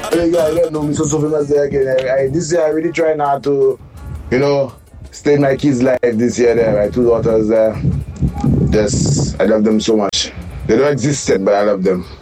Hey, guy, you don't know me so famous there again. This year I really try not to, stay my kids like this year there. My two daughters there. Just I love them so much. They don't exist yet, but I love them.